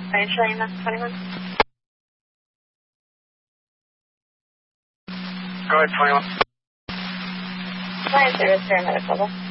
Financial EMS 21. Go ahead, 21. Client service paramedic level.